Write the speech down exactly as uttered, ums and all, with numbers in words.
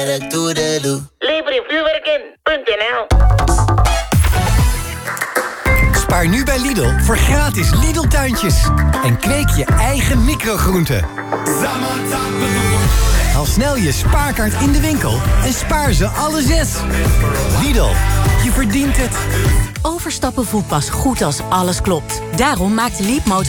vuurwerk, toedeloe. Lever in vuurwerken punt n l. Spaar nu bij Lidl voor gratis Lidl-tuintjes. En kweek je eigen microgroenten. Haal snel je spaarkaart in de winkel en spaar ze alle zes. Lidl, je verdient het. Overstappen voelt pas goed als alles klopt. Daarom maakt Leapmotor